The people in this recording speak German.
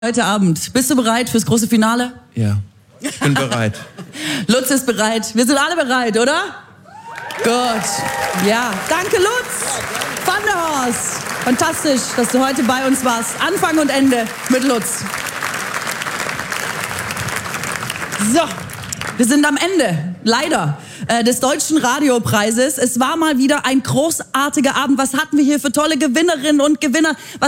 Heute Abend. Bist du bereit fürs große Finale? Ja, ich bin bereit. Lutz ist bereit. Wir sind alle bereit, oder? Gut. Ja, danke Lutz. Van der Horst. Fantastisch, dass du heute bei uns warst. Anfang und Ende mit Lutz. So, wir sind am Ende, leider, des Deutschen Radiopreises. Es war mal wieder ein großartiger Abend. Was hatten wir hier für tolle Gewinnerinnen und Gewinner?